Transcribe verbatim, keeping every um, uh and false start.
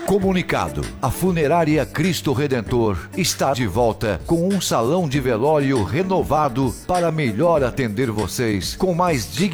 Comunicado: a Funerária Cristo Redentor está de volta com um salão de velório renovado para melhor atender vocês com mais dignidade